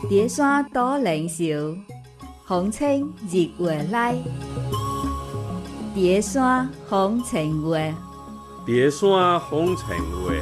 叠山多灵秀，风清日月来。叠山风情月， 叠山风情月。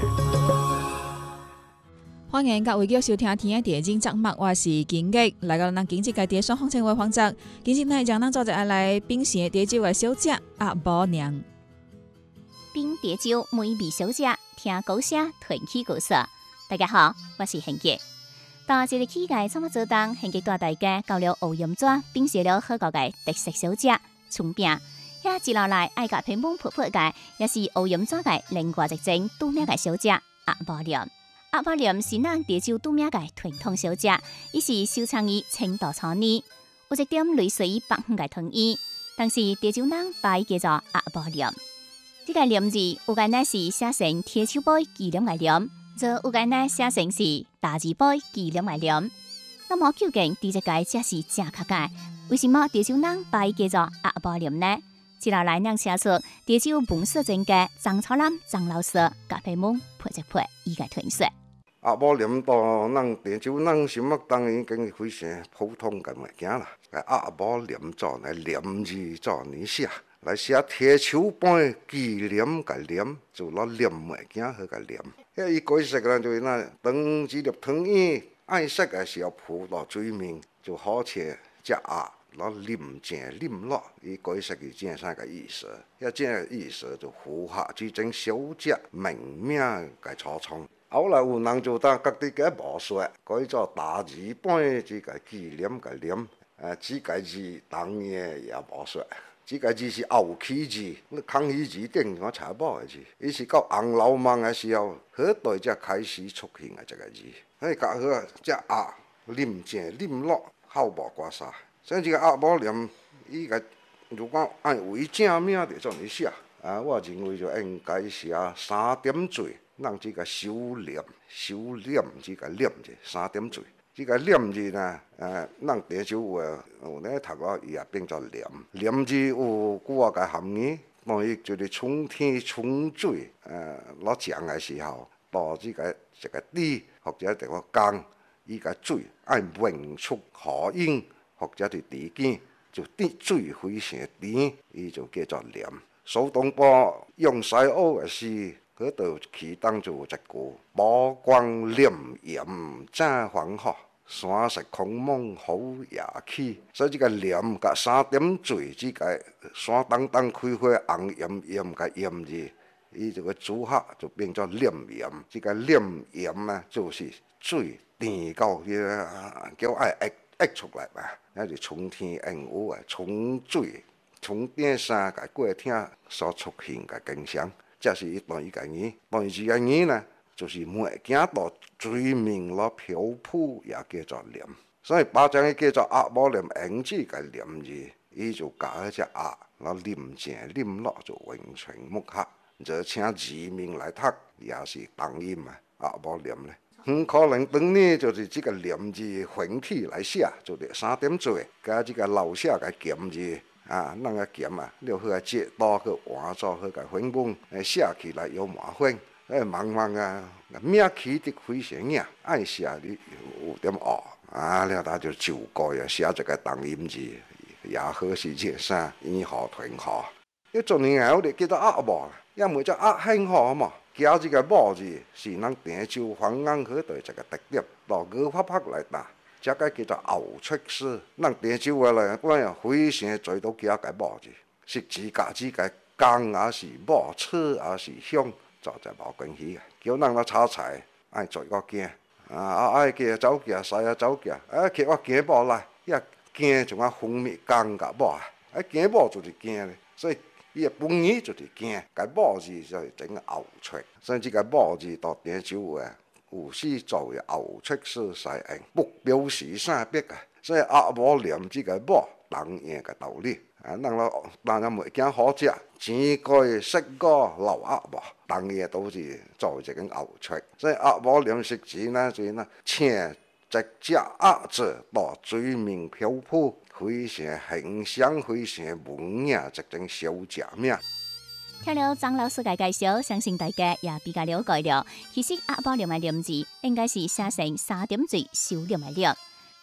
欢迎各位继续收听天的电影节目，我是金吉，来到咱今日嘅叠山风情月环节。今日呢，将咱做者来品尝蝶酒嘅小姐阿婆娘。 品蝶酒，美味小姐，听歌声，团起故事。大家好，我是贤杰。大一日起个怎么做当？贤杰带大家到了乌岩庄，品尝了好个嘅特色小吃葱饼。遐一路来爱甲乒乓噗噗个，也是乌岩庄个另外一种拄名个小吃阿婆娘。阿婆娘是咱蝶酒拄名个传统小吃，伊是收藏于清道初年，有一点类似于北方个汤圆，但是蝶酒人把伊叫做阿婆娘。这个娘字有个呢是写成铁手杯纪念个娘。则有个呢写成是大字杯纪念个念。那么究竟第一个才是正确个？为什么潮州人把伊叫做阿婆念呢？接下来让写出潮州文史专家张超南张老师甲批蒙配一配伊个传说。 阿婆念到咱潮州人心目当然已经非常普通个物件啦。阿婆念做来念字做你写。来写铁手杯纪念个念，就攞念物件好个念。遐伊解释啦，就是那当时粒汤圆爱食个时候浮到水面，就好切只鸭攞念正念落。伊解释佢正啥个意思？遐正个意思就符合这种小只命名个初衷。后来有人就当各地个魔术，改做大字杯这个纪念个念，这个字当然也魔术。这个字是后起字，康熙字顶我查某个字，伊是到红楼梦的时候，好代才开始出现的这个字。所较好，这鸭念正念落，好无挂啥。所以这个鸭母念，伊个如果按为正名就怎么写？我认为就应该写3点水，让这个修炼这个念字3点水。这个念字呢，咱潮州话有咧读过，伊也变作念。念字有几啊个含义，当伊就是冲天冲水，落降的时候，到这个地或者这个江，伊个水爱运出河涌或者是地见，就地水非常甜，伊就叫做念。苏东坡用西欧的诗。嗰度其当就有一句：波光粼粼真黄河，山色空蒙好夜起。所以这个粼甲3点水，这个山当当开花红艳艳个艳字，伊这个组合就变作粼粼。这个粼粼呢，就是水甜到叫爱溢出来嘛，那是冲天应有啊，冲水从顶山个过天所出现个景象。这是一段一个语，但是个语呢，就是物件到水面落漂浮，也叫做念。所以把将伊叫做鸭母念，用这个念字，伊就加迄只鸭，落念正念落就完全木刻。就请字面来读，也是同音嘛，鸭母念咧。可能当年就是这个念字混体来写，就是3点水，加这个老写个咸字。咱个咸了好个折刀去换做好个粉粉，写起来有麻烦。慢慢名起得非常硬，爱写你有点学了他就就改写一个同音字，也好是这啥圆号团号。一做年后就叫做鸭母，要么叫鸭很好嘛。加这个母字是咱潮州方言好对一个特点，到语法拍来打。这个叫做后出师，咱潮州话来讲，非常侪都加个母字，是自家这个江也是母，车也是乡，就无关系个。叫咱来炒菜，爱做个惊，爱叫走脚，使走脚，叫我惊母来，遐惊像分灭江甲母，惊母就是惊咧，所以伊个本意就是惊，个母字就是整个后出，所以这个母字到潮州话。有时做嘅后出师使用，不表示啥别个，所以鸭母念这个母同样嘅道理。咱物件好食，钱贵食个老鸭母，同样都是做一个后出。所以鸭母念食字呢，就是呢，请一只鸭子到水面漂浮，非常形象、非常文雅一种小食名。 听了张老师嘅介绍，相信大家也比较了解了。其实鸭母念嘅念字应该是写成3点水收念嘅念。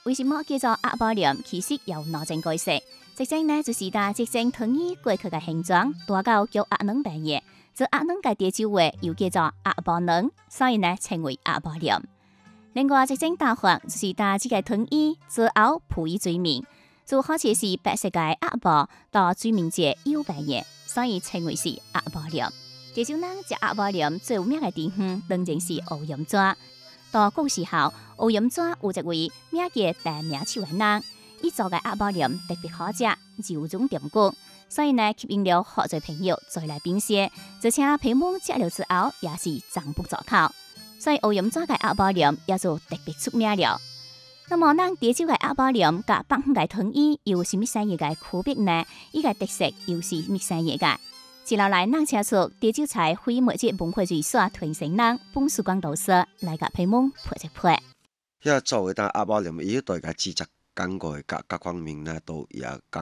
为什么叫做鸭宝莲？其實有腦種解釋。即種呢，就是打即種湯圓過去嘅形狀，大到叫鴨卵大嘢，做鴨卵嘅地酒話又叫做鴨寶卵，所以呢稱為鴨寶蓮。另外一種打法就是打這個湯圓做後鋪以水面，就好似是白色嘅鴨寶到水面節有白嘢，所以稱為是鴨寶蓮。地酒人食鴨寶蓮最有名嘅地方當然是歐陽莊。到古時候，歐陽莊有一位名叫大名手嘅人，伊做嘅鴨寶蓮特別好食，柔中甜骨，所以呢吸引了好多朋友再來品嘗，而且皮毛食了之後也是讚不絕口，所以歐陽莊嘅鴨寶蓮也就特別出名了。那麼，咱地酒嘅鴨寶蓮甲北方嘅湯圓有啥物產業嘅區別呢？伊個特色又是乜產業嘅？接落來，咱請出地酒菜非物質文化寓所傳承人彭曙光導師來甲皮毛配一配。 遐做嘅單鴨寶蓮，伊對個製作工藝甲各方面呢都也講。